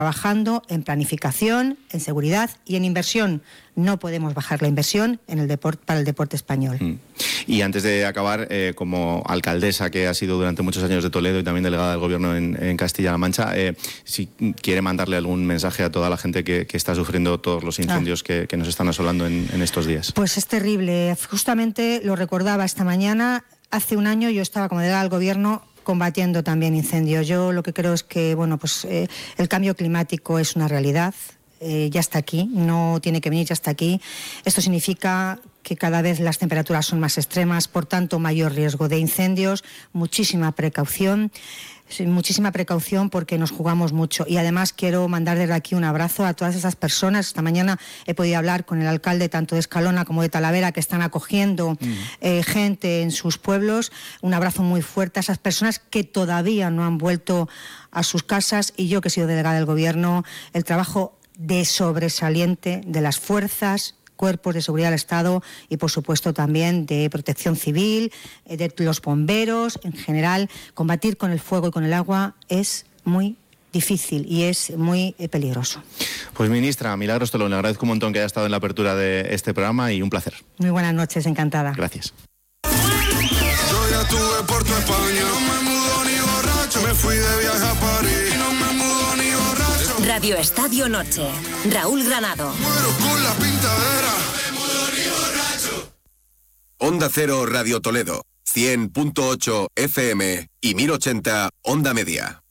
trabajando en planificación, en seguridad y en inversión. No podemos bajar la inversión en el para el deporte español. Y antes de acabar, como alcaldesa que ha sido durante muchos años de Toledo y también delegada del Gobierno en Castilla-La Mancha, si quiere mandarle algún mensaje a toda la gente que está sufriendo todos los incendios que nos están asolando en estos días. Pues es terrible. Justamente lo recordaba esta mañana. Hace un año yo estaba como delegada del Gobierno combatiendo también incendios. Yo lo que creo es que el cambio climático es una realidad. Ya está aquí, no tiene que venir, ya está aquí. Esto significa que cada vez las temperaturas son más extremas, por tanto mayor riesgo de incendios, muchísima precaución porque nos jugamos mucho. Y además quiero mandar desde aquí un abrazo a todas esas personas. Esta mañana he podido hablar con el alcalde tanto de Escalona como de Talavera, que están acogiendo gente en sus pueblos. Un abrazo muy fuerte a esas personas que todavía no han vuelto a sus casas. Y yo, que he sido delegada del Gobierno, el trabajo de sobresaliente de las fuerzas, cuerpos de seguridad del Estado y, por supuesto, también de protección civil, de los bomberos, en general. Combatir con el fuego y con el agua es muy difícil y es muy peligroso. Pues, ministra Milagros Tolón, le agradezco un montón que haya estado en la apertura de este programa y un placer. Muy buenas noches, encantada. Gracias. Yo ya tuve por tu España, no me mudo ni borracho, me fui de viaje a París, no me mudo ni borracho. Radio Estadio Noche, Raúl Granado. Muero con la pintadera, no me mudo ni borracho. Onda Cero Radio Toledo, 100.8 FM y 1080 Onda Media.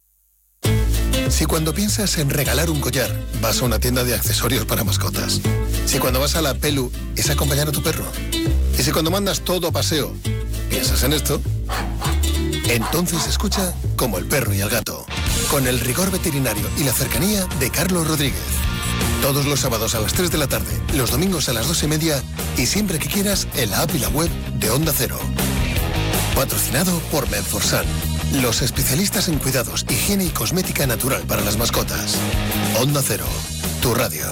Si cuando piensas en regalar un collar, vas a una tienda de accesorios para mascotas. Si cuando vas a la Pelu, es acompañar a tu perro. Y si cuando mandas todo a paseo, piensas en esto, entonces escucha Como el perro y el gato, con el rigor veterinario y la cercanía de Carlos Rodríguez. Todos los sábados a las 3 de la tarde, los domingos a las 2:30 y siempre que quieras en la app y la web de Onda Cero. Patrocinado por Menforsan, los especialistas en cuidados, higiene y cosmética natural para las mascotas. Onda Cero, tu radio.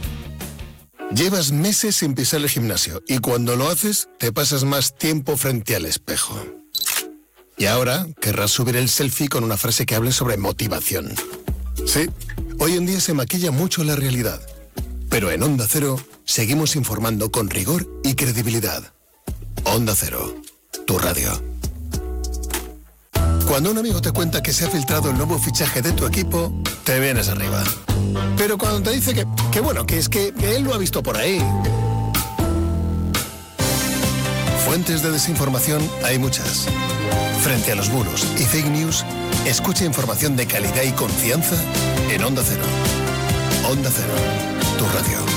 Llevas meses sin pisar el gimnasio y cuando lo haces te pasas más tiempo frente al espejo. Y ahora querrás subir el selfie con una frase que hable sobre motivación. Sí, hoy en día se maquilla mucho la realidad, pero en Onda Cero seguimos informando con rigor y credibilidad. Onda Cero, tu radio. Cuando un amigo te cuenta que se ha filtrado el nuevo fichaje de tu equipo, te vienes arriba. Pero cuando te dice que bueno, que es que él lo ha visto por ahí. Fuentes de desinformación hay muchas. Frente a los bulos y fake news, escucha información de calidad y confianza en Onda Cero. Onda Cero, tu radio.